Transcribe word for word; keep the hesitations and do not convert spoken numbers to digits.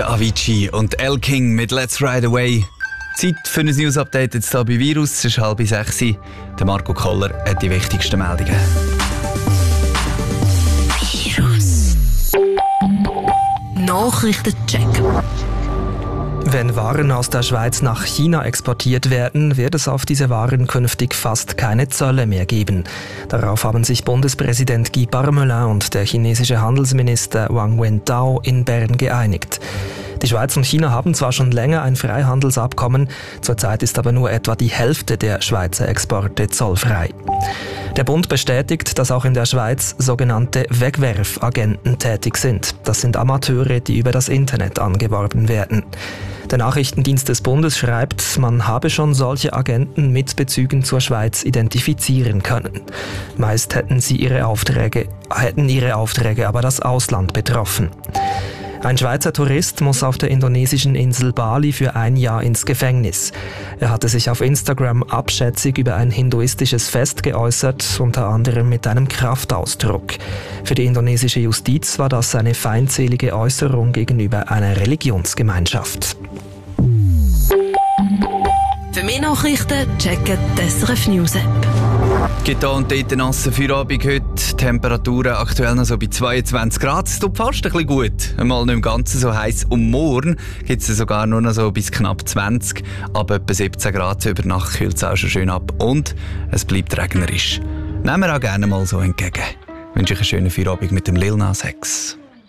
Der Avicii und El King mit Let's Ride Away. Zeit für ein News-Update jetzt hier bei Virus. Es ist halb sechs. Der Marco Koller hat die wichtigsten Meldungen. Virus Nachrichtencheck. Wenn Waren aus der Schweiz nach China exportiert werden, wird es auf diese Waren künftig fast keine Zölle mehr geben. Darauf haben sich Bundespräsident Guy Parmelin und der chinesische Handelsminister Wang Wentao in Bern geeinigt. Die Schweiz und China haben zwar schon länger ein Freihandelsabkommen, zurzeit ist aber nur etwa die Hälfte der Schweizer Exporte zollfrei. Der Bund bestätigt, dass auch in der Schweiz sogenannte Wegwerfagenten tätig sind. Das sind Amateure, die über das Internet angeworben werden. Der Nachrichtendienst des Bundes schreibt, man habe schon solche Agenten mit Bezügen zur Schweiz identifizieren können. Meist hätten sie ihre Aufträge, hätten ihre Aufträge aber das Ausland betroffen. Ein Schweizer Tourist muss auf der indonesischen Insel Bali für ein Jahr ins Gefängnis. Er hatte sich auf Instagram abschätzig über ein hinduistisches Fest geäußert, unter anderem mit einem Kraftausdruck. Für die indonesische Justiz war das eine feindselige Äußerung gegenüber einer Religionsgemeinschaft. Für mehr Nachrichten checken die S R F News App. Gibt hier und dort einen nassen Feierabend heute. Temperaturen aktuell noch so bei zweiundzwanzig Grad. Es tut fast ein bisschen gut. Einmal nicht im Ganzen so heiß. Und morgen gibt es sogar nur noch so bis knapp zwanzig. Ab etwa siebzehn Grad über Nacht kühlt es auch schon schön ab. Und es bleibt regnerisch. Nehmen wir auch gerne mal so entgegen. Ich wünsche euch einen schönen Feierabend mit dem Lil Nas X.